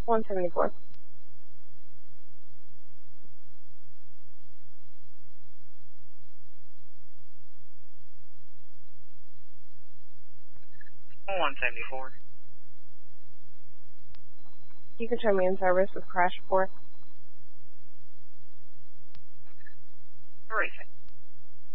174. You can turn me in service with crash report. 3.